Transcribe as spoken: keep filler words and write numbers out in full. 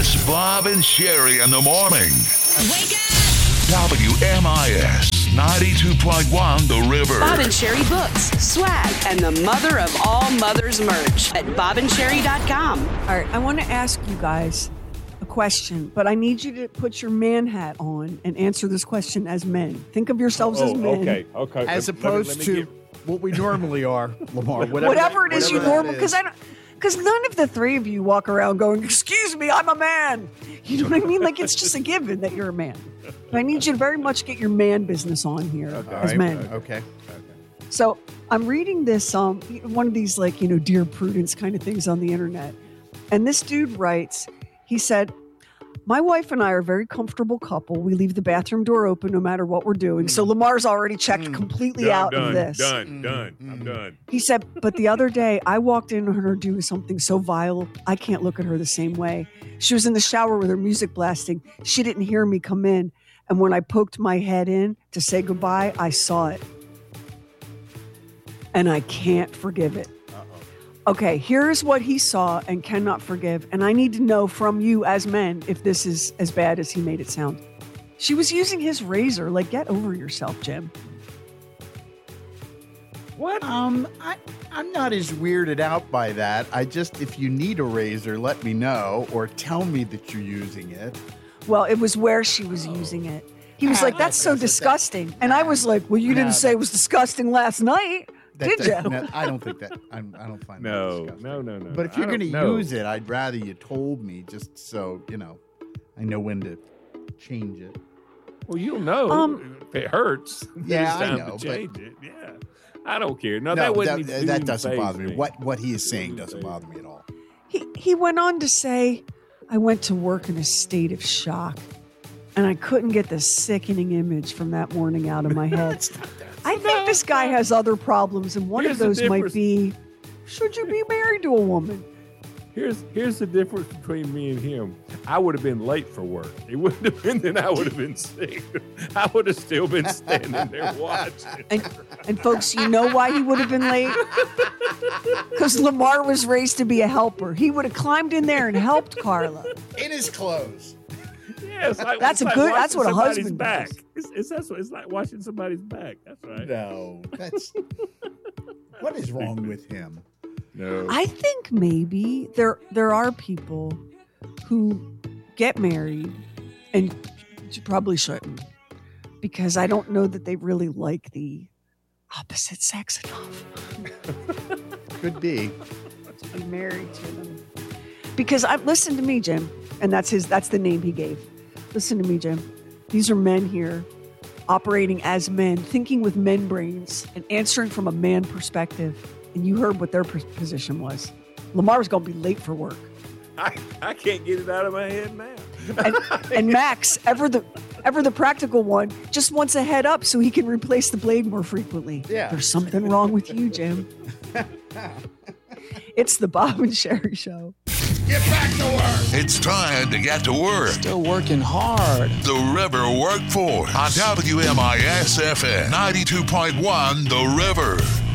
It's Bob and Sherry in the morning. Wake up! W M I S ninety-two point one The River. Bob and Sherry books, swag, and the mother of all mothers merch at bob and sherry dot com. All right, I want to ask you guys a question, but I need you to put your man hat on and answer this question as men. Think of yourselves oh, as men. Okay, okay. As let me- opposed let me to get- what we normally are, Lamar. Whatever, Whatever it is you whatever that normal, is. because I don't. Because none of the three of you walk around going, "Excuse me, I'm a man." You know what I mean? Like, it's just a given that you're a man. But I need you to very much get your man business on here Okay. as All right, men. Okay. So I'm reading this, um, one of these, like, you know, Dear Prudence kind of things on the internet. And this dude writes, he said, "My wife and I are a very comfortable couple. We leave the bathroom door open no matter what we're doing." So Lamar's already checked completely done, out done, of this. Done, done. I'm done. He said, but the other day I walked in on her doing something so vile, I can't look at her the same way. She was in the shower with her music blasting. She didn't hear me come in. And when I poked my head in to say goodbye, I saw it. And I can't forgive it. Okay, here's what he saw and cannot forgive. And I need to know from you as men if this is as bad as he made it sound. She was using his razor. Like, get over yourself, Jim. What? Um, I, I'm not as weirded out by that. I just, if you need a razor, let me know or tell me that you're using it. Well, it was where she was using it. He was Ah, like, that's that so doesn't- that- disgusting. And I was like, well, you Nah, didn't say it was disgusting last night, That- did that- you? no, I don't think that. I'm, I don't find that No, disgusting. no, no, no. But if I you're don't going to know. use it, I'd rather you told me just so, you know, I know when to change it. Well, you'll know Um, if it hurts. Yeah, it's I time know, to but- change it. Yeah, I don't care. No, No, that wouldn't. that, even that doesn't faze bother me. What what he is saying doesn't bother me at all. He, he went on to say, I went to work in a state of shock. And I couldn't get the sickening image from that morning out of my head. I think this guy has other problems. And one Here's of the those might difference. be, should you be married to a woman? Here's here's the difference between me and him. I would have been late for work. It wouldn't have been that I would have been sick. I would have still been standing there watching. And, and folks, you know why he would have been late? Because Lamar was raised to be a helper. He would have climbed in there and helped Carla. In his clothes. Yeah, it's like, That's it's a like good- that's watching what a somebody's husband back. does. It's, it's that's what it's like watching somebody's back. That's right. No, that's what is wrong with him? No. I think maybe there there are people who get married and you probably shouldn't, because I don't know that they really like the opposite sex enough Could be. to be married to them. Because I listen to me, Jim, and that's his that's the name he gave. Listen to me, Jim. These are men here operating as men, thinking with men brains and answering from a man perspective. And you heard what their pos- position was. Lamar was going to be late for work. I, I can't get it out of my head now. And, and Max, ever the ever the practical one, just wants a head up so he can replace the blade more frequently. Yeah. There's something wrong with you, Jim. It's the Bob and Sherry Show. Get back to work. It's time to get to work. Still working hard. The River Workforce on W M I S F M ninety-two point one The River.